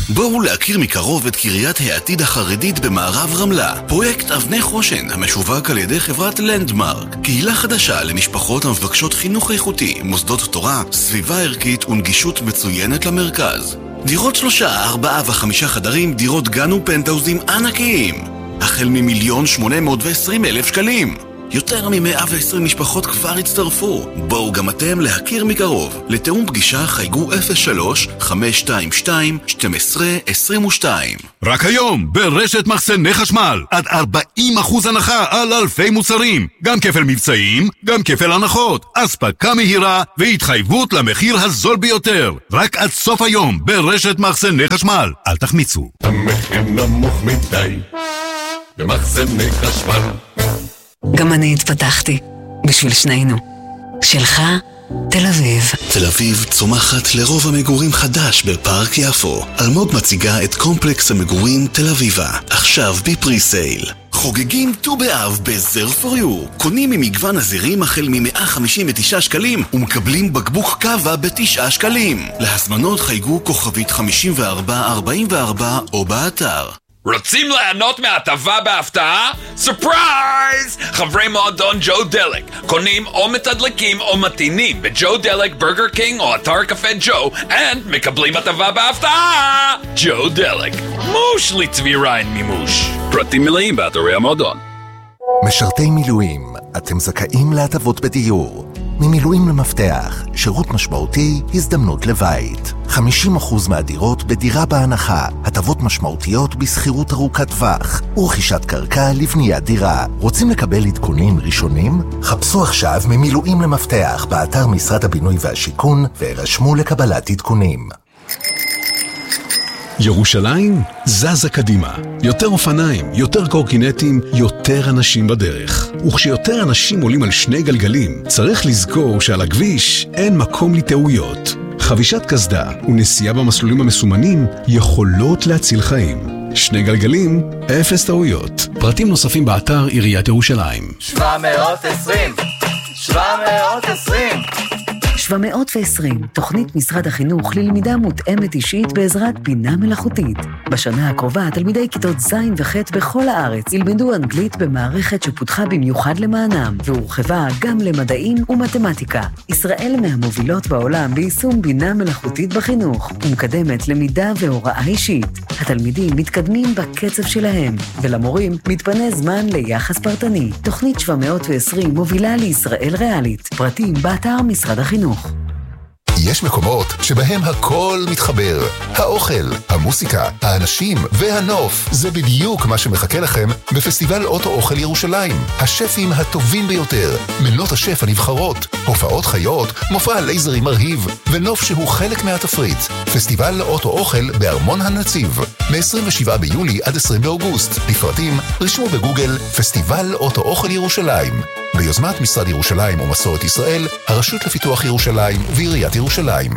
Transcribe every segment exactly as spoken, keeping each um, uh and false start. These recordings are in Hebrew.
בואו להכיר מקרוב את קריית העתיד החרדית במערב רמלה. פרויקט אבני חושן, המשווק על ידי חברת לנדמרק. קהילה חדשה למשפחות המבקשות חינוך איכותי, מוסדות תורה, סביבה ערכית ונגישות מצוינת למרכז. דירות שלושה, ארבעה וחמישה חדרים, דירות גן ופנטאוזים ענקיים. החל ממיליון שמונה מאות ועשרים אלף שקלים. יותר מ-מאה ועשרים משפחות כבר הצטרפו. בואו גם אתם להכיר מקרוב. לתאום פגישה חייגו אפס שלוש חמש שתיים שתיים שתים עשרה עשרים ושתיים. רק היום ברשת מחסני חשמל עד ארבעים אחוז הנחה על אלפי מוצרים, גם כפל מבצעים, גם כפל הנחות, אספקה מהירה והתחייבות למחיר הזול ביותר. רק עד סוף היום ברשת מחסני חשמל. אל תחמיצו. המחיר נמוך מדי במחסני חשמל. גם אני התפתחתי, בשביל שנינו. שלך, תל אביב. תל אביב צומחת לרוב המגורים חדש בפארק יפו. אלמוג מציגה את קומפלקס המגורים תל אביבה, עכשיו בפרי סייל. חוגגים ט"ו באב בזר פור יו. קונים ממגוון הזירים החל מ-מאה חמישים ותשעה שקלים ומקבלים בקבוק קווה בתשעה שקלים. להזמנות חייגו כוכבית חמישים וארבע ארבעים וארבע או באתר. רוצים ליהנות מהטבה בהפתעה? סופרייז! חברי מועדון ג'ו דלק קונים או מתדלקים או מתינים בג'ו דלק, ברגר קינג או אתר קפה ג'ו ומקבלים הטבה בהפתעה! ג'ו דלק, מוש לצבירה אין מימוש. פרטים מלאים באתרי המועדון. משרתי מילואים, אתם זכאים להטבות בדיור. ממילואים למפתח, שירות משמעותי, הזדמנות לבית. חמישים אחוז מהדירות בדירה בהנחה, הטבות משמעותיות בסחירות ארוכת טווח, ורכישת קרקע לבניית דירה. רוצים לקבל עדכונים ראשונים? חפשו עכשיו ממילואים למפתח באתר משרד הבינוי והשיכון, והירשמו לקבלת עדכונים. ירושלים זזה קדימה. יותר אופניים, יותר קורקינטים, יותר אנשים בדרך. וכשיותר אנשים עולים על שני גלגלים, צריך לזכור שעל הכביש אין מקום לטעויות. חבישת קסדה ונסיעה במסלולים המסומנים יכולות להציל חיים. שני גלגלים, אפס טעויות. פרטים נוספים באתר עיריית ירושלים. שבע מאות ועשרים שבע מאות ועשרים שבע מאות ועשרים, תוכנית משרד החינוך ללמידה מותאמת אישית בעזרת בינה מלאכותית. בשנה הקרובה, תלמידי כיתות ז' וח' בכל הארץ ילמדו אנגלית במערכת שפותחה במיוחד למענם, והורחבה גם למדעים ומתמטיקה. ישראל מהמובילות בעולם ביישום בינה מלאכותית בחינוך, ומקדמת למידה והוראה אישית. התלמידים מתקדמים בקצב שלהם, ולמורים מתפנה זמן ליחס פרטני. תוכנית שבע מאות ועשרים מובילה לישראל ריאלית. פרטים באתר משרד החינוך. יש מקומות שבהם הכל מתחבר. האוכל, המוסיקה, האנשים והנוף. זה בדיוק מה שמחכה לכם בפסטיבל אוטו אוכל ירושלים. השפים הטובים ביותר, מנות השף הנבחרות, הופעות חיות, מופע לייזרי מרהיב, ונוף שהוא חלק מהתפריט. פסטיבל אוטו אוכל בארמון הנציב, מ-עשרים ושבעה ביולי עד עשרים באוגוסט. לפרטים, רשמו בגוגל פסטיבל אוטו אוכל ירושלים. ביוזמת משרד ירושלים ומסורת ישראל, הרשות לפיתוח ירושלים ועיריית ירושלים.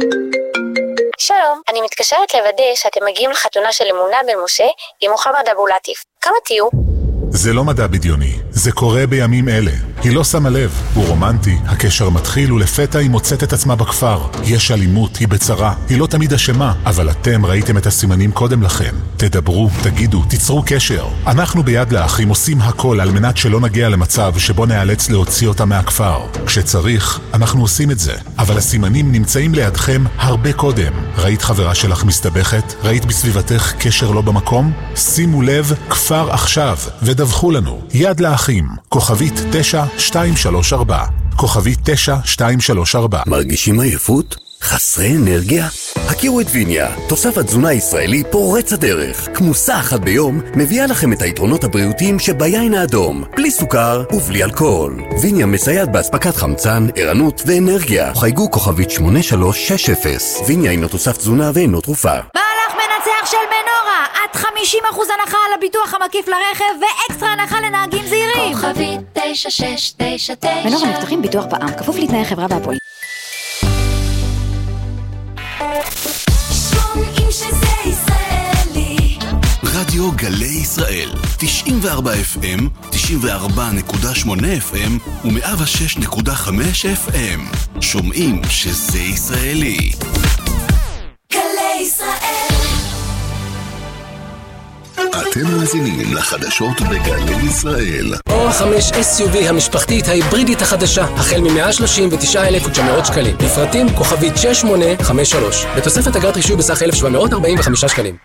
שלום, אני מתקשרת לוודא שאתם מגיעים לחתונה של אמונה בן משה עם מוחמד אבו לטיף. כמה תהיו? זה לא מדע בדיוני, זה קורה בימים אלה. היא לא שמה לב, הוא רומנטי, הקשר מתחיל ולפתע היא מוצאת את עצמה בכפר. יש אלימות, היא בצרה, היא לא תמיד אשמה, אבל אתם ראיתם את הסימנים קודם לכן. תדברו, תגידו, תיצרו קשר. אנחנו ביד לאחים עושים הכל על מנת שלא נגיע למצב שבו נאלץ להוציא אותה מהכפר. כשצריך, אנחנו עושים את זה. אבל הסימנים נמצאים לידכם הרבה קודם. ראית חברה שלך מסתבכת? ראית בסביבתך קשר לא במקום? שימו לב, כפר עכשיו, ודווחו לנו. יד לאחים, כוכבית תשע שתיים שלוש ארבע. כוכבית תשע שתיים שלוש ארבע. מרגישים עייפות? חסרי אנרגיה? הכירו את ויניה, תוסף התזונה הישראלי פורץ הדרך. כמוסה אחת ביום מביאה לכם את היתרונות הבריאותיים שביין האדום, בלי סוכר ובלי אלכוהול. ויניה מסייעת בהספקת חמצן, ערנות ואנרגיה. חייגו כוכבית שמונה שלוש שש אפס. ויניה אינו תוסף תזונה ואינו תרופה. מהלך מנצח של מנורה, עד חמישים אחוז הנחה על הביטוח המקיף לרכב ואקסטרה הנחה לנהגים זהירים. כוכבית תשע שש תשע תשע. מנורה מבטחים ביטוח בע"מ, כפוף לתנאי חברה והפועל. רדיו גלי ישראל, תשעים וארבע אף אם, תשעים וארבע נקודה שמונה אף אם ו-מאה ושש נקודה חמש אף אם. שומעים שזה ישראלי. גלי ישראל אתם מאזינים לחדשות בגלי ישראל. או חמש אס יו וי המשפחתית ההיברידית החדשה, החל מ-מאה שלושים ותשעה אלף ותשע מאות שקלים. לפרטים כוכבית שש שמונה חמש שלוש. בתוספת אגרת רישוי בסך אלף שבע מאות ארבעים וחמישה שקלים.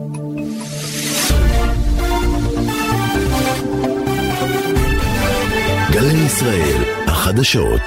גלי ישראל, החדשות.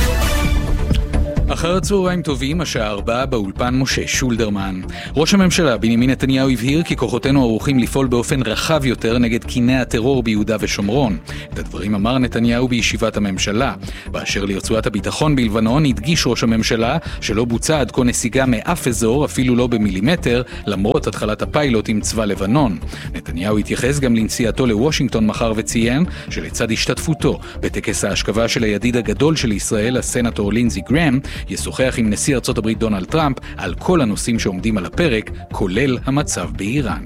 אחר הצהריים טובים, השעה ארבע, באולפן משה שולדרמן. ראש הממשלה בנימין נתניהו הבהיר כי כוחותינו ערוכים לפעול באופן רחב יותר נגד קיני הטרור ביהודה ושומרון. את הדברים אמר נתניהו בישיבת הממשלה. באשר לרצועת הביטחון בלבנון, הדגיש ראש הממשלה שלא בוצע עד כה נסיגה מאף אזור, אפילו לא במילימטר, למרות התחלת הפיילוט עם צבא לבנון. נתניהו התייחס גם לנסיעתו לוושינגטון מחר וציין שלצד השתתפותו בטקס ההשכבה של הידיד הגדול של ישראל, הסנטור לינזי גרהם, ישוחח עם נשיא ארצות הברית דונלד טראמפ על כל הנושאים שעומדים על הפרק, כולל המצב באיראן.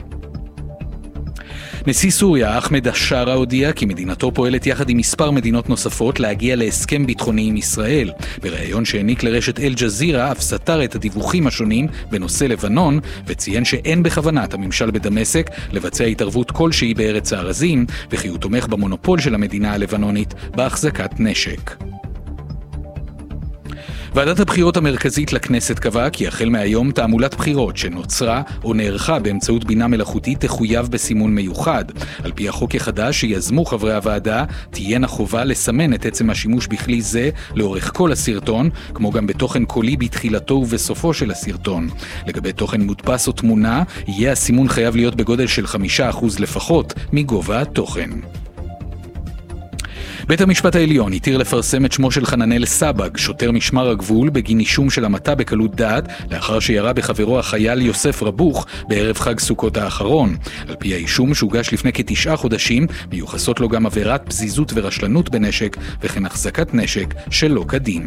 נשיא סוריה, אחמד א-שארה, הודיע כי מדינתו פועלת יחד עם מספר מדינות נוספות להגיע להסכם ביטחוני עם ישראל. בראיון שהעניק לרשת אל-ג'זירה, אף סתר את הדיווחים השונים בנושא לבנון, וציין שאין בכוונת הממשל בדמשק לבצע התערבות כלשהי בארץ הארזים, וכי הוא תומך במונופול של המדינה הלבנונית בהחזקת נשק. ועדת הבחירות המרכזית לכנסת קבעה כי החל מהיום תעמולת בחירות שנוצרה או נערכה באמצעות בינה מלאכותית תחויב בסימון מיוחד. על פי החוק החדש שיזמו חברי הוועדה, תהיינה חובה לסמן את עצם השימוש בכלי זה לאורך כל הסרטון, כמו גם בתוכן קולי בתחילתו ובסופו של הסרטון. לגבי תוכן מודפס או תמונה, יהיה הסימון חייב להיות בגודל של חמישה אחוז לפחות מגובה התוכן. בית המשפט העליון התיר לפרסם את שמו של חננאל סבג, שוטר משמר הגבול, בגין אישום של המתה בקלות דעת, לאחר שירה בחברו החייל יוסף רבוך בערב חג סוכות האחרון. על פי האישום שהוגש לפני כתשעה חודשים, מיוחסות לו גם עבירת פזיזות ורשלנות בנשק, וכן החזקת נשק שלא כדין.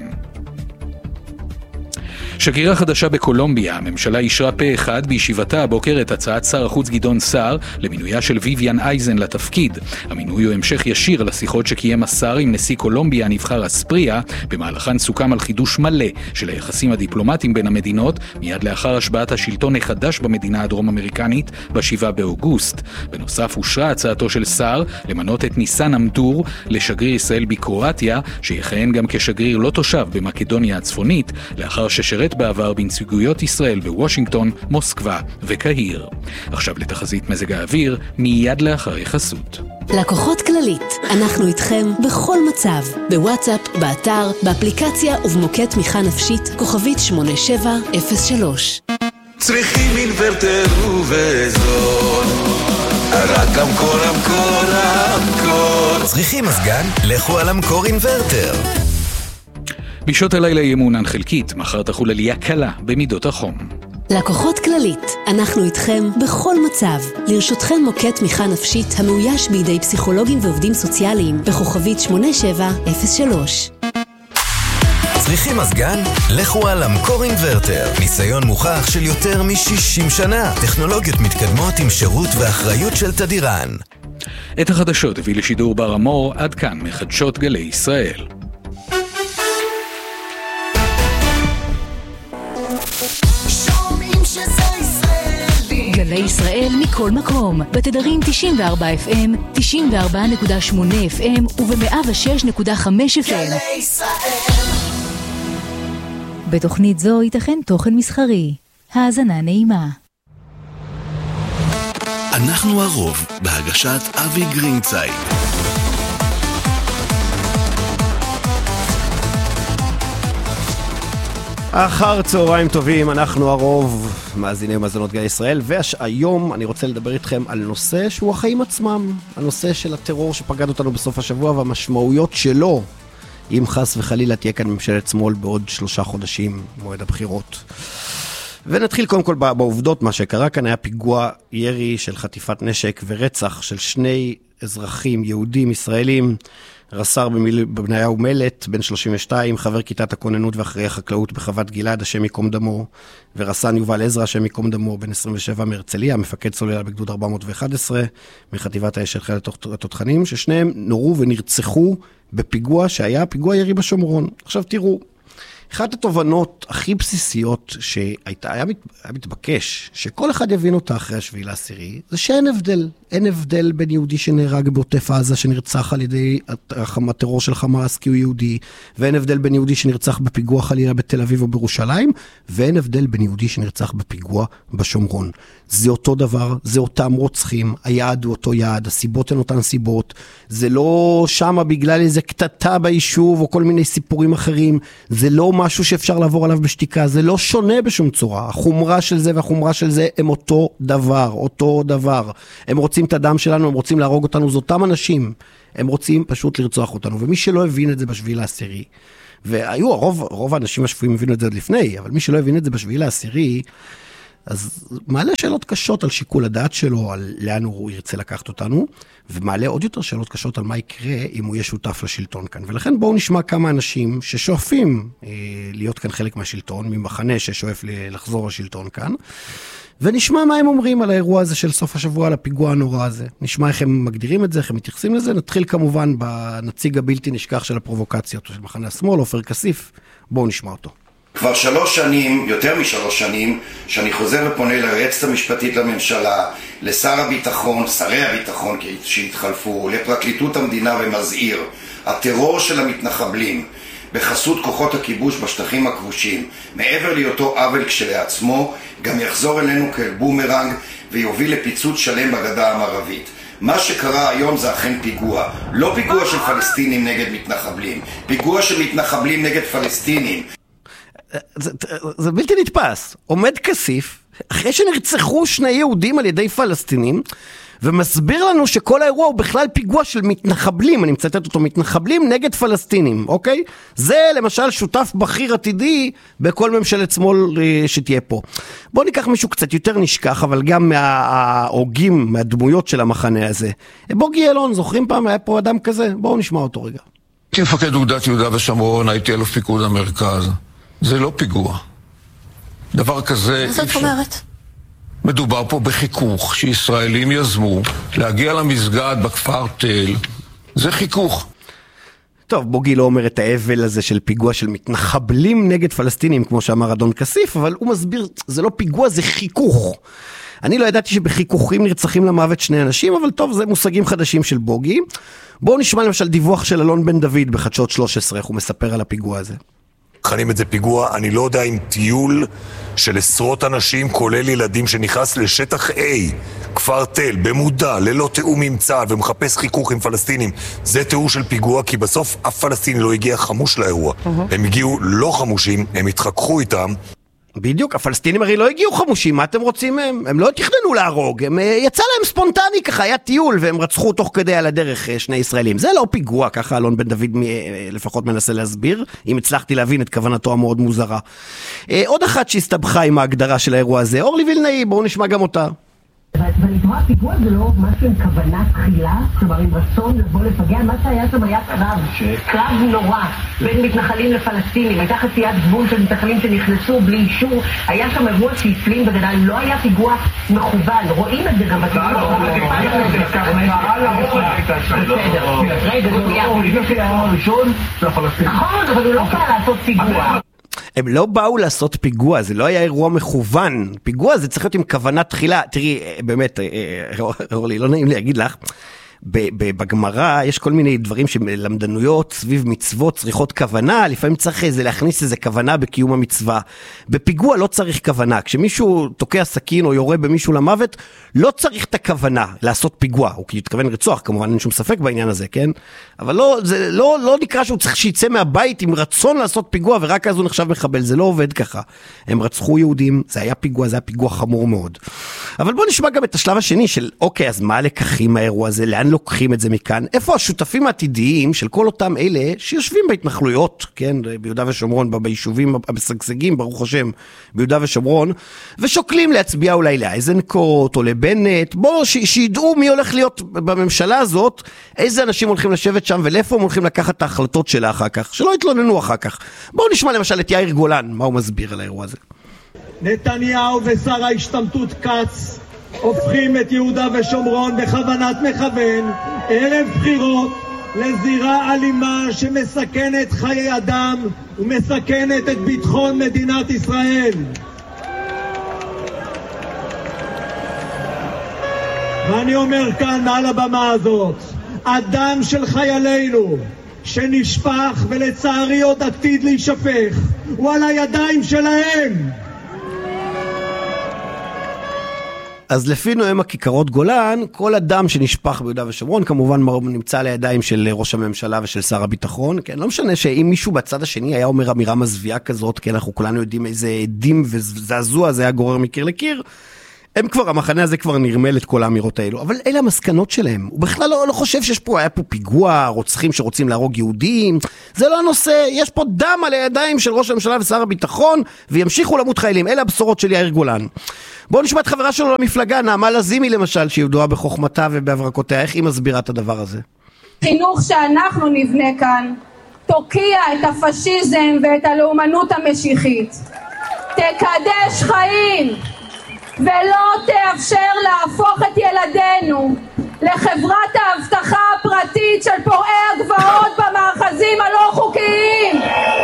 שגרירה חדשה בקולומביה, הממשלה אישרה פה אחד בישיבתה הבוקר את הצעת שר החוץ גדעון סער למינויה של ויויאן אייזן לתפקיד. המינוי הוא המשך ישיר לשיחות שקיים השר עם נשיא קולומביה הנבחר אספריה, במהלכן סוכם על חידוש מלא של היחסים הדיפלומטיים בין המדינות, מיד לאחר השבעת השלטון החדש במדינה הדרום אמריקנית בשבעה באוגוסט. בנוסף אושרה הצעתו של סער למנות את ניסן אמדור לשגריר ישראל בקרואטיה, שיכהן גם כשגריר לא תושב במקדוניה הצפונית, לאחר ששרת בעבר בנציגויות ישראל בוושינגטון, מוסקבה וקהיר. עכשיו לתחזית מזג האוויר, מיד לאחר יחסות. לקוחות כללית, אנחנו איתכם בכל מצב, בוואטסאפ, באתר, באפליקציה ובמוקד תמיכה נפשית, כוכבית שמונה שבע אפס שלוש. צריכים אינוורטר ובזול, רק אמקור, אמקור, אמקור. צריכים מזגן? לכו על אמקור אינוורטר. בשעות הלילה יהיה מעונן חלקית, מחר תחול עלייה קלה במידות החום. לקוחות כללית, אנחנו איתכם בכל מצב. לרשותכם מוקד תמיכה נפשית המאויש בידי פסיכולוגים ועובדים סוציאליים בכוכבית שמונה שבע אפס שלוש. צריכים מזגן? לכו על אמקור אינוורטר. ניסיון מוכח של יותר מ-שישים שנה. טכנולוגיות מתקדמות עם שירות ואחריות של תדירן. את החדשות הביא לשידור בר המור, עד כאן מחדשות גלי ישראל. גלי ישראל מכל מקום, בתדרים תשעים וארבע אף אם, תשעים וארבע נקודה שמונה אף אם וב-מאה ושש נקודה חמש אף אם. גלי ישראל. בתוכנית זו ייתכן תוכן מסחרי. האזנה נעימה. אנחנו הרוב, בהגשת אבי גרינצייג. אחר צהריים טובים, אנחנו הרוב, מאזיני מאזנות גלי ישראל, והיום אני רוצה לדבר איתכם על נושא שהוא החיים עצמם, הנושא של הטרור שפגד אותנו בסוף השבוע והמשמעויות שלו, אם חס וחלילה תהיה כאן ממשלת שמאל בעוד שלושה חודשים, מועד הבחירות. ונתחיל קודם כל בעובדות. מה שקרה כאן היה פיגוע ירי של חטיפת נשק ורצח של שני אזרחים יהודים ישראלים, רס"ר בבניהו מלט, בן שלושים ושתיים, חבר כיתת הכוננות ואחראי החקלאות בחוות גלעד, השם ייקום דמו, ורס"ן יובל עזרא, השם ייקום דמו, בן עשרים ושבע מהרצליה, מפקד סוללה בגדוד ארבע מאות ואחת עשרה, מחטיבת האש של חיל התותחנים, ששניהם נורו ונרצחו בפיגוע שהיה פיגוע ירי בשומרון. עכשיו תראו, אחת התובנות הכי בסיסיות שהייתה, היה, מת, היה מתבקש, שכל אחד יבין אותה אחרי השביעי לעשירי, זה שאין הבדל. אין הבדל בין יהודי שנהרג בעוטף עזה, שנרצח על ידי הטרור של חמאס כי הוא יהודי, ואין הבדל בין יהודי שנרצח בפיגוע חלילה בתל אביב או בירושלים, ואין הבדל בין יהודי שנרצח בפיגוע בשומרון. זה אותו דבר, זה אותם רוצחים, היעד הוא אותו יעד, הסיבות הן אותן סיבות, זה לא שמה בגלל איזה קטטה ביישוב או כל מיני סיפורים אחרים, זה לא משהו שאפשר לעבור עליו בשתיקה, זה לא שונה בשום צורה, החומרה של זה והחומרה של זה הם אותו דבר, אותו דבר. הם רוצים את הדם שלנו, הם רוצים להרוג אותנו, זה אותם אנשים, הם רוצים פשוט לרצוח אותנו, ומי שלא הבין את זה בשביעי לעשירי, והיו, הרוב, רוב האנשים השפויים הבינו את זה עוד לפני, אבל מי שלא הבין את זה בשביעי לעשירי, אז מעלה שאלות קשות על שיקול הדעת שלו, על לאן הוא ירצה לקחת אותנו, ומעלה עוד יותר שאלות קשות על מה יקרה אם הוא יהיה שותף לשלטון כאן. ולכן בואו נשמע כמה אנשים ששואפים אה, להיות כאן חלק מהשלטון, ממחנה ששואף לחזור לשלטון כאן, ונשמע מה הם אומרים על האירוע הזה של סוף השבוע, על הפיגוע הנורא הזה. נשמע איך הם מגדירים את זה, איך הם מתייחסים לזה. נתחיל כמובן בנציג הבלתי נשכח של הפרובוקציות של מחנה השמאל, עופר כסיף. בואו נשמע אותו. כבר שלוש שנים, יותר משלוש שנים, שאני חוזר ופונה ליועצת המשפטית לממשלה, לשר הביטחון, שרי הביטחון שהתחלפו, לפרקליטות המדינה ומזהיר, הטרור של המתנחבלים, בחסות כוחות הכיבוש בשטחים הכבושים, מעבר להיותו עוול כשלעצמו, גם יחזור אלינו כאל בומרנג ויוביל לפיצוץ שלם בגדה המערבית. מה שקרה היום זה אכן פיגוע, לא פיגוע של פלסטינים נגד מתנחבלים, פיגוע של מתנחבלים נגד פלסטינים. זה, זה בלתי נתפס. עומד כסיף, אחרי שנרצחו שני יהודים על ידי פלסטינים, ומסביר לנו שכל האירוע הוא בכלל פיגוע של מתנחבלים, אני מצטט אותו, מתנחבלים נגד פלסטינים, אוקיי? זה למשל שותף בכיר עתידי בכל ממשלת שמאל שתהיה פה. בואו ניקח מישהו קצת יותר נשכח, אבל גם מההוגים, מהדמויות של המחנה הזה. בוגי אלון, זוכרים פעם היה פה אדם כזה? בואו נשמע אותו רגע. כמפקד אוגדת יהודה ושומרון הייתי אלוף פיקוד המרכז. זה לא פיגוע. דבר כזה... מה זאת אומרת? מדובר פה בחיכוך שישראלים יזמו להגיע למסגד בכפר תל. זה חיכוך. טוב, בוגי לא אומר את האבל הזה של פיגוע של מתנחבלים נגד פלסטינים, כמו שאמר אדון כסיף, אבל הוא מסביר, זה לא פיגוע, זה חיכוך. אני לא ידעתי שבחיכוכים נרצחים למוות שני אנשים, אבל טוב, זה מושגים חדשים של בוגי. בואו נשמע למשל דיווח של אלון בן דוד בחדשות שלוש עשרה, איך הוא מספר על הפיגוע הזה. מכנים את זה פיגוע, אני לא יודע אם טיול של עשרות אנשים, כולל ילדים שנכנס לשטח A, כפר תל, במודע, ללא תאום עם צה"ל ומחפש חיכוך עם פלסטינים, זה תיאור של פיגוע, כי בסוף אף פלסטיני לא הגיע חמוש לאירוע. Uh-huh. הם הגיעו לא חמושים, הם התחככו איתם. בדיוק, הפלסטינים הרי לא הגיעו חמושים, מה אתם רוצים מהם? הם לא תכננו להרוג, הם יצא להם ספונטני, ככה היה טיול, והם רצחו תוך כדי על הדרך שני ישראלים. זה לא פיגוע, ככה אלון בן דוד לפחות מנסה להסביר, אם הצלחתי להבין את כוונתו המאוד מוזרה. עוד אחת שהסתבכה עם ההגדרה של האירוע הזה, אורלי וילנאי, בואו נשמע גם אותה. ולתראה, פיגוע זה לא משהו עם כוונה תחילה, כלומר עם רצון לבוא לפגע, מה שהיה שם היה קרב, קרב נורא, בין מתנחלים לפלסטינים, הייתה חציית גבול של מתנחלים שנכנסו בלי אישור, היה שם אירוע שהפלים בגדל, לא היה פיגוע מכוון, רואים את זה גם בפיגוע. נכון, אבל הוא לא בא לעשות פיגוע. הם לא באו לעשות פיגוע, זה לא היה אירוע מכוון. פיגוע זה צריך להיות עם כוונה תחילה. תראי, באמת, אורלי, לא נעים להגיד לך, בגמרא יש כל מיני דברים שלמדנויות סביב מצוות צריכות כוונה, לפעמים צריך איזה להכניס איזה כוונה בקיום המצווה. בפיגוע לא צריך כוונה, כשמישהו תוקע סכין או יורה במישהו למוות, לא צריך את הכוונה לעשות פיגוע, הוא יתכוון רצוח, כמובן אין שום ספק בעניין הזה, כן? אבל לא, זה לא, לא נקרא שהוא צריך שיצא מהבית עם רצון לעשות פיגוע, ורק אז הוא נחשב מחבל, זה לא עובד ככה. הם רצחו יהודים, זה היה פיגוע, זה היה פיגוע חמור מאוד. אבל בוא נשמע גם את השלב השני של, אוקיי, אז מה הלקחים מהאירוע הזה? לאן לוקחים את זה מכאן? איפה השותפים העתידיים של כל אותם אלה שיושבים בהתנחלויות, כן, ביהודה ושומרון, ביישובים המשגשגים, ברוך השם, ביהודה ושומרון, ושוקלים להצביע אולי לאייזנקוט או לבנט, בוא, ש- שידעו מי הולך להיות בממשלה הזאת, איזה אנשים הולכים לשבת שם, ולאיפה הם הולכים לקחת את ההחלטות שלה אחר כך, שלא יתלוננו אחר כך. בואו נשמע למשל את יאיר גולן, מה הוא מסביר על האירוע הזה. נתניהו ושר ההשתמטות קץ הופכים את יהודה ושומרון בכוונת מכוון ערב בחירות לזירה אלימה שמסכנת חיי אדם ומסכנת את ביטחון מדינת ישראל. ואני אומר כאן מעל הבמה הזאת, הדם של חיילינו שנשפך ולצערי עוד עתיד להישפך הוא על הידיים שלהם. אז לפי נואם הכיכרות גולן, כל אדם שנשפך ביהודה ושומרון, כמובן נמצא על הידיים של ראש הממשלה ושל שר הביטחון, כן? לא משנה שאם מישהו בצד השני היה אומר אמירה מזוויעה כזאת, כן, אנחנו כולנו יודעים איזה עדים וזעזוע זה היה גורר מקיר לקיר, הם כבר, המחנה הזה כבר נרמל את כל האמירות האלו, אבל אלה המסקנות שלהם. הוא בכלל לא, לא חושב שיש פה, היה פה פיגוע, רוצחים שרוצים להרוג יהודים, זה לא הנושא, יש פה דם על הידיים של ראש הממשלה ושר הביטחון, וימשיכו למות חיילים, אלה הבשורות של יאיר גולן. בואו נשמע את חברה שלו למפלגה, נעמה לזימי למשל, שידועה בחוכמתה ובהברקותיה, איך היא מסבירה את הדבר הזה? חינוך שאנחנו נבנה כאן, תוקיע את הפשיזם ואת הלאומנות המשיחית. תקדש חיים! ולא תאפשר להפוך את ילדינו לחברת ההבטחה הפרטית של פורעי הגבעות במאחזים הלא חוקיים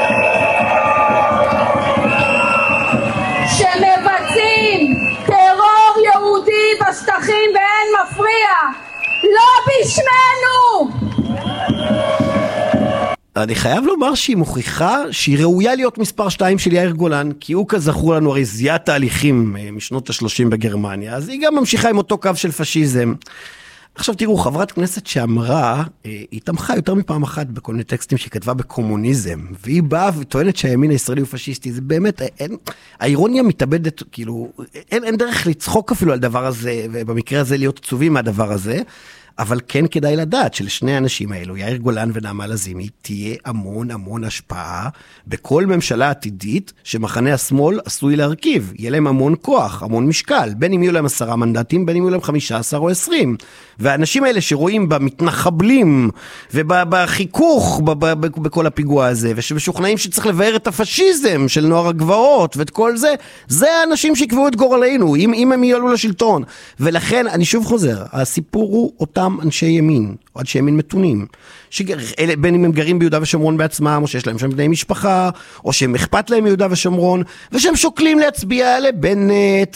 שמבצעים טרור יהודי בשטחים ואין מפריע. לא בשמנו. אני חייב לומר שהיא מוכיחה שהיא ראויה להיות מספר שתיים של יאיר גולן, כי הוא כזכור לנו הרי זיית תהליכים משנות ה-שלושים בגרמניה, אז היא גם ממשיכה עם אותו קו של פשיזם. עכשיו תראו, חברת כנסת שאמרה, היא תמכה יותר מפעם אחת בכל מיני טקסטים שהיא כתבה בקומוניזם, והיא באה וטוענת שהימין הישראלי הוא פשיסטי, זה באמת, אין, האירוניה מתאבדת, כאילו, אין, אין דרך לצחוק אפילו על דבר הזה, ובמקרה הזה להיות עצובים מהדבר הזה, אבל כן כדאי לדעת שלשני האנשים האלו, יאיר גולן ונעמה לזימי, תהיה המון המון השפעה בכל ממשלה עתידית שמחנה השמאל עשוי להרכיב. יהיה להם המון כוח, המון משקל, בין אם יהיו להם עשרה מנדטים, בין אם יהיו להם חמישה עשר או עשרים. והאנשים האלה שרואים במתנחבלים ובחיכוך בכל הפיגוע הזה, ושמשוכנעים שצריך לבאר את הפשיזם של נוער הגבעות ואת כל זה, זה האנשים שיקבעו את גורלנו, אם, אם הם יעלו לשלטון. ולכן, אני שוב חוזר, הסיפור הוא אותם אנשי ימין, או אנשי ימין מתונים, שגר, אלה, בין אם הם גרים ביהודה ושומרון בעצמם, או שיש להם שם בני משפחה, או שהם אכפת להם ביהודה ושומרון, ושהם שוקלים להצביע לבנט,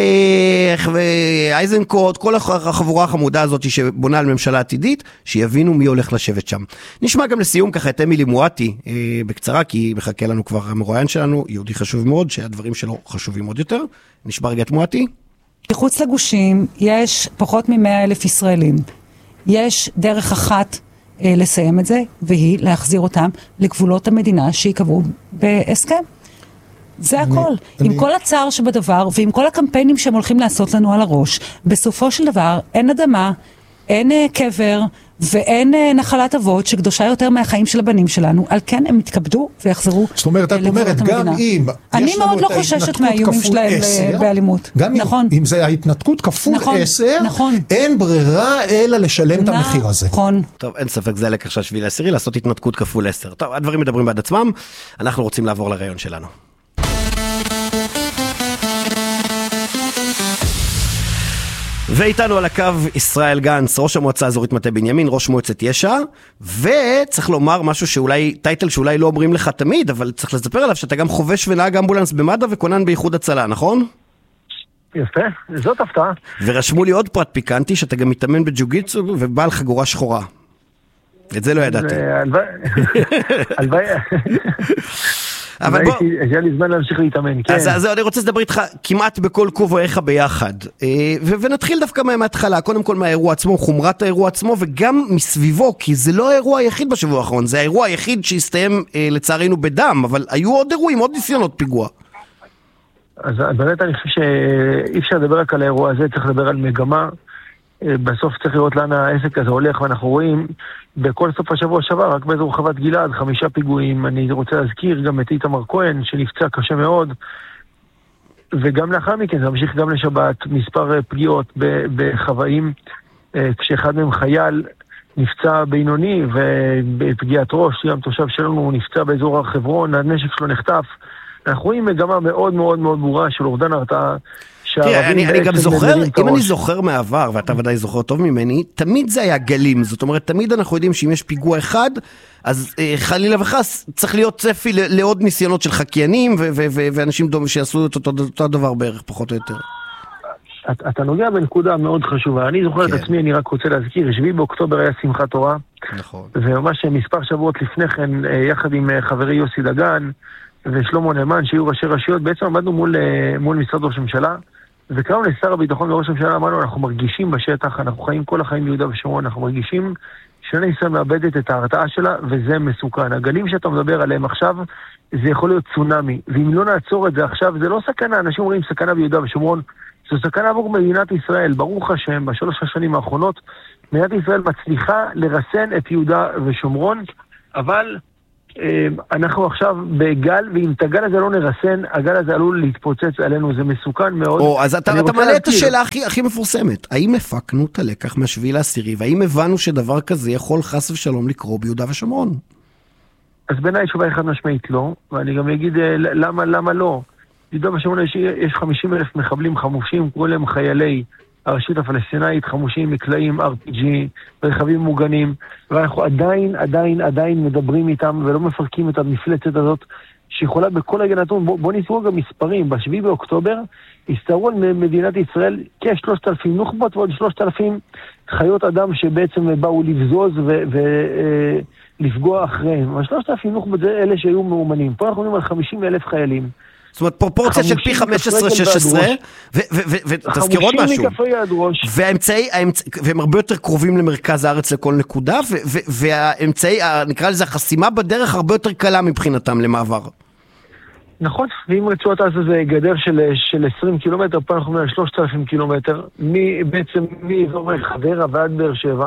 לאייזנקוט, כל החבורה החמודה הזאת שבונה על ממשלה עתידית, שיבינו מי הולך לשבת שם. נשמע גם לסיום ככה את אמילי מואטי, אה, בקצרה, כי מחכה לנו כבר המרואיין שלנו, יהודי חשוב מאוד, שהדברים שלו חשובים עוד יותר. נשמע רגע את מואטי. מחוץ לגושים יש פחות ממאה אלף ישראלים. יש דרך אחת אה, לסיים את זה, והיא להחזיר אותם לגבולות המדינה שיקבעו בהסכם. זה הכל. עם כל הצער שבדבר, ועם כל הקמפיינים שהם הולכים לעשות לנו על הראש, בסופו של דבר אין אדמה, אין קבר, ואין נחלת אבות שקדושה יותר מהחיים של הבנים שלנו, על כן הם יתכבדו ויחזרו. זאת אומרת, את אומרת, גם אם אני מאוד לא חוששת מהאיומים שלהם באלימות. גם אם זה ההתנתקות כפול עשר, אין ברירה אלא לשלם את המחיר הזה. נכון. טוב, אין ספק, זה הלקח של השביעי לעשירי, לעשות התנתקות כפול עשר. טוב, הדברים מדברים בעד עצמם, אנחנו רוצים לעבור לרעיון שלנו. ואיתנו על הקו ישראל גנץ, ראש המועצה האזורית מטה בנימין, ראש מועצת יש"ע, וצריך לומר משהו שאולי, טייטל שאולי לא אומרים לך תמיד, אבל צריך לספר עליו שאתה גם חובש ונהג אמבולנס במד"א וכונן באיחוד הצלה, נכון? יפה, זאת הפתעה. ורשמו לי עוד פרט פיקנטי, שאתה גם מתאמן בג'ו-גיטסו ובעל חגורה שחורה. את זה לא ידעתי. הלוואי... אבל בוא... היה לי זמן להמשיך להתאמן, כן. אז, אז אני רוצה לדבר איתך כמעט בכל כובעיך ביחד. ו- ונתחיל דווקא מההתחלה, קודם כל מהאירוע עצמו, חומרת האירוע עצמו, וגם מסביבו, כי זה לא האירוע היחיד בשבוע האחרון, זה האירוע היחיד שהסתיים לצערנו בדם, אבל היו עוד אירועים, עוד ניסיונות פיגוע. אז באמת אני חושב שאי אפשר לדבר רק על האירוע הזה, צריך לדבר על מגמה. בסוף צריך לראות לאן העסק הזה הולך, ואנחנו רואים בכל סוף השבוע שעבר, רק באזור חוות גלעד, חמישה פיגועים. אני רוצה להזכיר גם את איתמר כהן, שנפצע קשה מאוד, וגם לאחר מכן, זה ממשיך גם לשבת, מספר פגיעות בחוואים, כשאחד מהם חייל נפצע בינוני, ובפגיעת ראש, גם תושב שלנו נפצע באזור הר חברון, הנשק שלו נחטף. אנחנו רואים מגמה מאוד מאוד מאוד ברורה של אובדן הרתעה, תראה, אני, אני גם זוכר, אם אני זוכר מעבר, ואתה ודאי זוכר טוב ממני, תמיד זה היה גלים, זאת אומרת, תמיד אנחנו יודעים שאם יש פיגוע אחד, אז אה, חלילה וחס, צריך להיות צפי לעוד ניסיונות של חקיינים, ו- ו- ו- ואנשים דומים שיעשו את אותו, אותו דבר בערך, פחות או יותר. אתה, אתה נוגע בנקודה מאוד חשובה. אני זוכר כן. את עצמי, אני רק רוצה להזכיר, שביעי באוקטובר היה שמחת תורה, נכון. וממש מספר שבועות לפני כן, יחד עם חברי יוסי דגן, ושלמה נאמן, שהיו ראשי רשויות, בעצם עמדנו מול, מול משרד ראש הממשלה, וקראנו לשר הביטחון וראש הממשלה, אמרנו, אנחנו מרגישים בשטח, אנחנו חיים כל החיים ביהודה ושומרון, אנחנו מרגישים שמדינת ישראל מאבדת את ההרתעה שלה, וזה מסוכן. הגלים שאתה מדבר עליהם עכשיו, זה יכול להיות צונאמי, ואם לא נעצור את זה עכשיו, זה לא סכנה, אנשים אומרים סכנה ביהודה ושומרון, זו סכנה עבור מדינת ישראל, ברוך השם, בשלוש השנים האחרונות, מדינת ישראל מצליחה לרסן את יהודה ושומרון, אבל אנחנו עכשיו בגל, ואם את הגל הזה לא נרסן, הגל הזה עלול להתפוצץ עלינו, זה מסוכן מאוד. או, אז אתה, אתה מעלה את השאלה הכי, הכי מפורסמת. האם הפקנו את הלקח מהשביעי לעשירי, והאם הבנו שדבר כזה יכול חס ושלום לקרוא ביהודה ושומרון? אז בעיניי תשובה אחד משמעית לא, ואני גם אגיד למה, למה לא. ביהודה ושומרון יש, יש חמישים אלף מחבלים חמושים, קוראים להם חיילי הרשות הפלסטינאית, חמושים מקלעים, אר פי ג'י, רכבים מוגנים, ואנחנו עדיין, עדיין, עדיין מדברים איתם ולא מפרקים את המפלצת הזאת שיכולה בכל רגע נתון. בוא, בוא נסתכל גם מספרים. בשביעי באוקטובר הסתערו על מדינת ישראל כ-שלושת אלפים נוח'בות ועוד שלושת אלפים חיות אדם שבעצם באו לבזוז ולפגוע אחריהם. ה-שלושת אלפים נוח'בות זה אלה שהיו מאומנים. פה אנחנו מדברים על חמישים אלף חיילים. זאת אומרת, פרופורציה של פי חמש עשרה שש עשרה, ותזכיר עוד משהו. והאמצעי, והם הרבה יותר קרובים למרכז הארץ לכל נקודה, והאמצעי, נקרא לזה, החסימה בדרך הרבה יותר קלה מבחינתם למעבר. נכון, ואם רצועת עזה זה גדר של עשרים קילומטר, פה אנחנו מדברים על שלושת אלפים קילומטר, בעצם מאזור חדרה ועד באר שבע,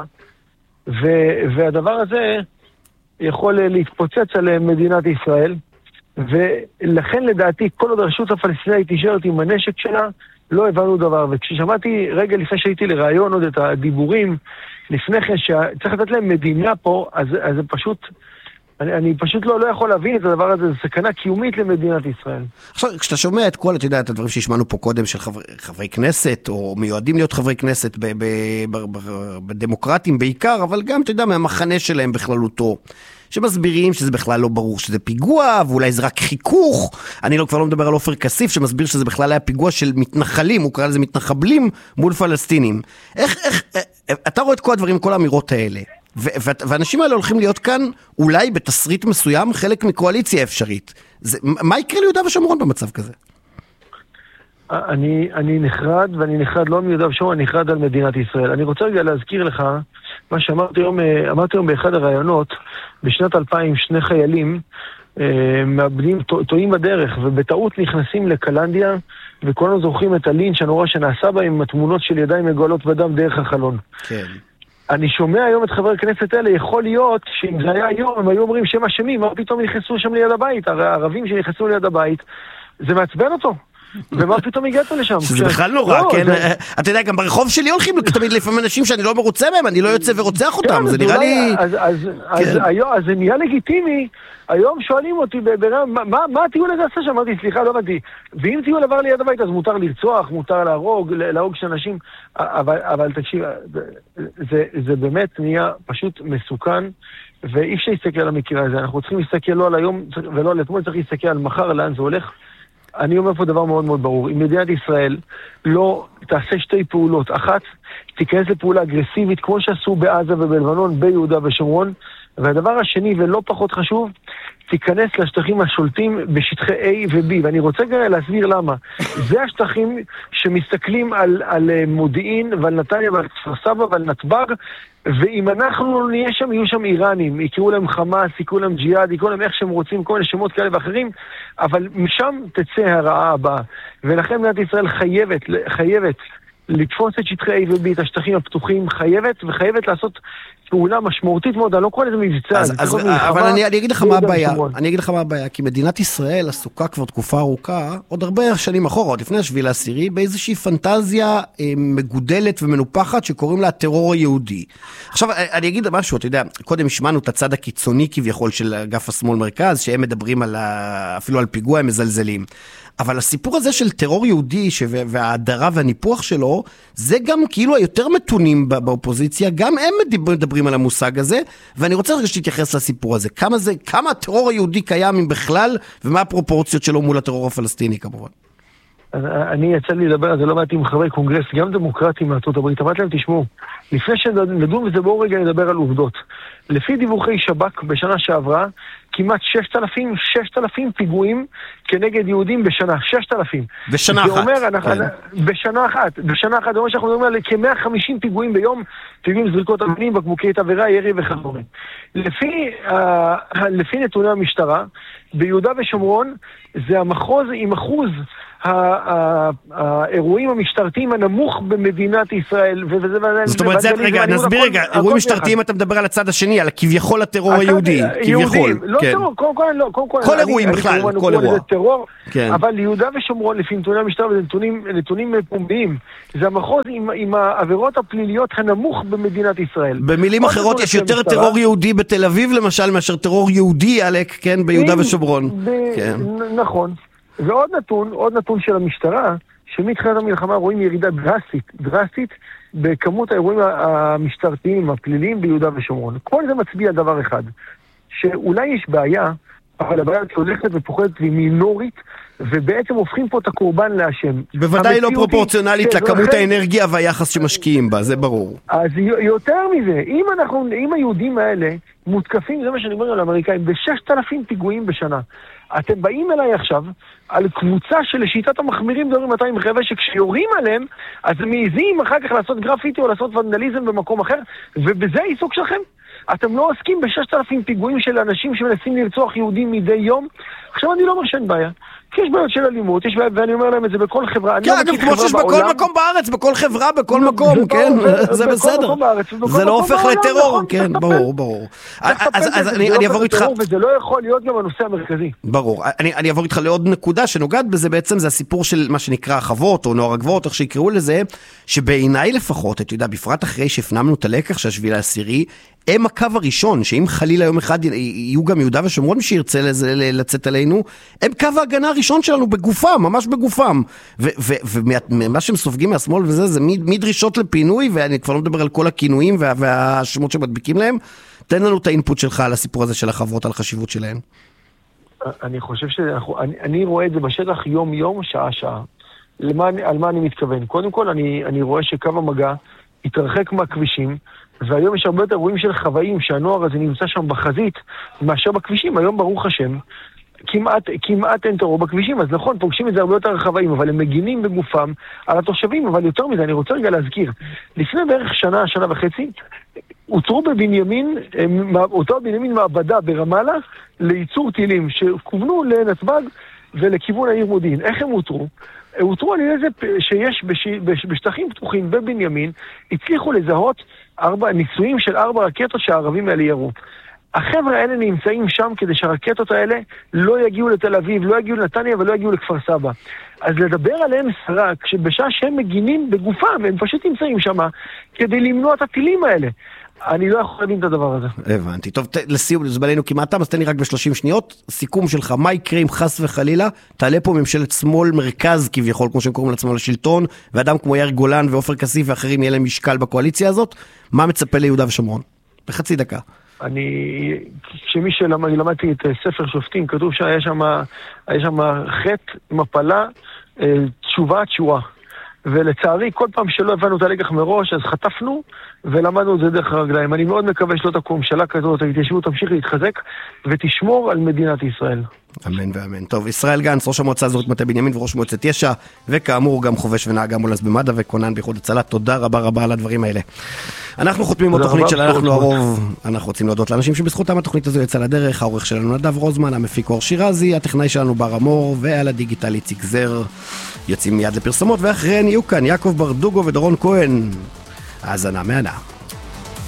והדבר הזה יכול להתפוצץ על מדינת ישראל, ולכן לדעתי כל עוד הרשות הפלסטינאית תישארת עם הנשק שלה, לא הבנו דבר. וכששמעתי רגע לפני שהייתי לרעיון עוד את הדיבורים, לפני כן שצריך לתת להם מדינה פה, אז, אז זה פשוט, אני, אני פשוט לא, לא יכול להבין את הדבר הזה, זה סכנה קיומית למדינת ישראל. עכשיו, כשאתה שומע את כל, אתה יודע, את הדברים שהשמענו פה קודם של חברי, חברי כנסת, או מיועדים להיות חברי כנסת ב, ב, ב, ב, בדמוקרטים בעיקר, אבל גם, אתה יודע, מהמחנה שלהם בכללותו. שמסבירים שזה בכלל לא ברור שזה פיגוע, ואולי זה רק חיכוך. אני לא, כבר לא מדבר על עופר כסיף, שמסביר שזה בכלל היה פיגוע של מתנחלים, הוא קרא לזה מתנחבלים מול פלסטינים. איך, איך, אתה רואה את כל הדברים, כל האמירות האלה, ואנשים האלה הולכים להיות כאן, אולי בתסריט מסוים, חלק מקואליציה אפשרית. זה, מה יקרה ליהודה ושומרון במצב כזה? אני, אני נחרד, ואני נחרד לא מיהודה ושומרון, אני נחרד על מדינת ישראל. אני רוצה רגע להזכיר לך, מה שאמרתי היום, אמרתי היום באחד הרעיונות, בשנת אלפיים שני חיילים מאבדים, טועים בדרך, ובטעות נכנסים לקלנדיה, וכולנו זוכרים את הלינץ' הנורא שנעשה בהם עם התמונות של ידיים מגואלות בדם דרך החלון. כן. אני שומע היום את חברי הכנסת האלה, יכול להיות שאם זה היה היום, הם היו אומרים שהם אשמים, מה פתאום נכנסו שם ליד הבית, הרי הערבים שנכנסו ליד הבית, זה מעצבן אותו. ומה פתאום הגעת לשם? שזה בכלל נורא, כן? אתה יודע, גם ברחוב שלי הולכים תמיד לפעמים אנשים שאני לא מרוצה מהם, אני לא יוצא ורוצח אותם, זה נראה לי... אז זה נהיה לגיטימי, היום שואלים אותי, מה הטיול הזה עשה שם? אמרתי, סליחה, לא הבנתי. ואם טיול עבר ליד הבית, אז מותר לרצוח, מותר להרוג, להרוג של אנשים, אבל תקשיב, זה באמת נהיה פשוט מסוכן, ואי אפשר להסתכל על המקרה הזה, אנחנו צריכים להסתכל לא על היום ולא על אתמול, צריך להסתכל על מחר, לאן זה הולך. אני אומר פה דבר מאוד מאוד ברור, אם מדינת ישראל לא תעשה שתי פעולות, אחת, תיכנס לפעולה אגרסיבית כמו שעשו בעזה ובלבנון, ביהודה ושומרון, והדבר השני ולא פחות חשוב, תיכנס לשטחים השולטים בשטחי A ו-B, ואני רוצה גם להסביר למה. זה השטחים שמסתכלים על, על מודיעין ועל נתניה ועל כפר סבא ועל נתב"ג, ואם אנחנו נהיה שם, יהיו שם איראנים, יקראו להם חמאס, יקראו להם ג'יהאד, יקראו להם איך שהם רוצים, כל מיני שמות כאלה ואחרים, אבל משם תצא הרעה הבאה. ולכן מדינת ישראל חייבת, חייבת לתפוס את שטחי A ו-B, את השטחים הפתוחים, חייבת וחייבת לעשות פעולה משמעותית מאוד, אני לא קורא לזה מבצע. אז, אז, אבל אני, אני אגיד לך מה הבעיה, אני אגיד לך מה הבעיה, כי מדינת ישראל עסוקה כבר תקופה ארוכה, עוד הרבה שנים אחורה, עוד לפני השביעי לעשירי, באיזושהי פנטזיה אה, מגודלת ומנופחת שקוראים לה הטרור היהודי. עכשיו, אני אגיד משהו, אתה יודע, קודם השמענו את הצד הקיצוני כביכול של אגף השמאל מרכז, שהם מדברים על ה... אפילו על פיגוע, הם מזלזלים. אבל הסיפור הזה של טרור יהודי וההדרה והניפוח שלו, זה גם כאילו היותר מתונים באופוזיציה, גם הם מדברים על המושג הזה, ואני רוצה רגע שתתייחס לסיפור הזה. כמה זה, כמה הטרור היהודי קיים אם בכלל, ומה הפרופורציות שלו מול הטרור הפלסטיני כמובן. אני יצא לי לדבר על זה לא מעט עם חברי קונגרס, גם דמוקרטים מארצות הברית, אמרתי להם, תשמעו, לפני שנדון וזה בואו רגע נדבר על עובדות. לפי דיווחי שב"כ בשנה שעברה, כמעט ששת אלפים פיגועים כנגד יהודים בשנה, ששת אלפים. בשנה אחת. אומר, אנחנו, כן. בשנה אחת, בשנה אחת, זה אומר שאנחנו מדברים על כ-מאה וחמישים פיגועים ביום, פיגועים זריקות אבנים, בקבוקי תבערה, ירי וכדומה. לפי, uh, לפי נתוני המשטרה, ביהודה ושומרון, זה המחוז עם אחוז האירועים המשטרתיים הנמוך במדינת ישראל. זאת אומרת, זה רגע, נסביר רגע, אירועים משטרתיים אתה מדבר על הצד השני, על כביכול הטרור היהודי, כביכול. לא טרור, קודם כל לא, קודם כל. כל אירועים בכלל, כל אירוע. טרור, אבל יהודה ושומרון, לפי נתוני המשטרה, וזה נתונים פומביים, זה המחוז עם העבירות הפליליות הנמוך במדינת ישראל. במילים אחרות, יש יותר טרור יהודי בתל אביב, למשל, מאשר טרור יהודי, עלק, כן, ביהודה ושומרון. נכון. ועוד נתון, עוד נתון של המשטרה, שמתחילת המלחמה רואים ירידה דרסטית, דרסטית בכמות האירועים המשטרתיים, הפליליים ביהודה ושומרון. כל זה מצביע דבר אחד, שאולי יש בעיה, אבל הבעיה הולכת ופוחדת ומינורית, ובעצם הופכים פה את הקורבן לאשם. בוודאי לא פרופורציונלית לכמות האנרגיה והיחס שמשקיעים בה, זה ברור. אז יותר מזה, אם אנחנו, אם היהודים האלה מותקפים, זה מה שאני אומר על האמריקאים, ב-ששת אלפים פיגועים בשנה, אתם באים אליי עכשיו על קבוצה שלשיטת המחמירים דברים מאתיים חבר'ה שכשיורים עליהם, אז הם מעיזים אחר כך לעשות גרפיטי או לעשות ונדליזם במקום אחר, ובזה העיסוק שלכם. אתם לא עוסקים ב-ששת אלפים פיגועים של אנשים שמנסים לרצוח יהודים מדי יום. עכשיו אני לא אומר שאין בעיה. כי יש בעיות של אלימות, יש בעיה, ואני אומר להם את זה בכל חברה. כן, אגב, כמו שיש בכל מקום בארץ, בכל חברה, בכל מקום, כן, זה בסדר. זה לא הופך לטרור, כן, ברור, ברור. אז אני אעבור איתך... וזה לא יכול להיות גם הנושא המרכזי. ברור. אני אעבור איתך לעוד נקודה שנוגעת בזה, בעצם זה הסיפור של מה שנקרא החוות, או נוער הגבעות, איך שיקראו לזה, שבעיניי לפחות, אתה יודע, בפרט אחרי שהפנמנו את הלקח שהשביל העשירי, הם הקו הראשון, שאם חלילה יום אחד יהיו גם יהודה ושומרון שירצה לצאת עלינו, הם קו ההגנה הראשון שלנו בגופם, ממש בגופם. ומה שהם סופגים מהשמאל וזה, זה מדרישות לפינוי, ואני כבר לא מדבר על כל הכינויים והשמות שמדביקים להם. תן לנו את האינפוט שלך על הסיפור הזה של החברות, על החשיבות שלהן. אני חושב שאני רואה את זה בשטח יום-יום, שעה-שעה. על מה אני מתכוון? קודם כל, אני רואה שקו המגע התרחק מהכבישים, והיום יש הרבה יותר אירועים של חוואים שהנוער הזה נמצא שם בחזית מאשר בכבישים. היום ברוך השם כמעט, כמעט אין טרור בכבישים, אז נכון, פוגשים את זה הרבה יותר חוואים, אבל הם מגינים בגופם על התושבים. אבל יותר מזה, אני רוצה רגע להזכיר, לפני בערך שנה, שנה וחצי, הותרו בבנימין, אותו בנימין מעבדה ברמאללה לייצור טילים שכוונו לנתב"ג ולכיוון העיר מודיעין. איך הם הותרו? הותרו על איזה שיש בש, בש, בשטחים פתוחים בבנימין, הצליחו לזהות ארבע, ניסויים של ארבע רקטות שהערבים האלה ירו. החבר'ה האלה נמצאים שם כדי שהרקטות האלה לא יגיעו לתל אביב, לא יגיעו לנתניה ולא יגיעו לכפר סבא. אז לדבר עליהם סרק, שבשעה שהם מגינים בגופם, הם פשוט נמצאים שם כדי למנוע את הטילים האלה. אני לא יכול להבין את הדבר הזה. הבנתי. טוב, לסיום, זה בלינו כמעט תם, אז תן לי רק ב-שלושים שניות. סיכום שלך, מה יקרה אם חס וחלילה תעלה פה ממשלת שמאל מרכז כביכול, כמו שהם קוראים לעצמם לשלטון, ואדם כמו יאיר גולן ועופר כסיף ואחרים יהיה להם משקל בקואליציה הזאת, מה מצפה ליהודה ושומרון? בחצי דקה. אני, כשמי שלמדתי את ספר שופטים, כתוב שהיה שם, היה שם חטא, מפלה, תשובה, תשועה. ולצערי, כל פעם שלא הבנו את הלקח מראש, אז חטפנו ולמדנו את זה דרך הרגליים. אני מאוד מקווה שלא תקום ממשלה כזאת, ההתיישבות תמשיך להתחזק ותשמור על מדינת ישראל. אמן ואמן. טוב, ישראל גנץ, ראש המועצה האזורית מטה בנימין וראש מועצת יש"ע, וכאמור גם חובש ונהג אמבולנס במד"א וכונן באיחוד הצלה. תודה רבה רבה על הדברים האלה. אנחנו חותמים עוד תוכנית של אנחנו הרוב. אנחנו רוצים להודות לאנשים שבזכותם התוכנית הזו יצאה לדרך. העורך שלנו נדב רוזמן, המפיק אור שירזי, הטכנאי שלנו בר אמור, ועל הדיגיטל איציק זר. יוצאים מיד לפרסומות, ואחריהן יהיו כאן יעקב ברדוגו ודורון כהן. האזנה מהנה.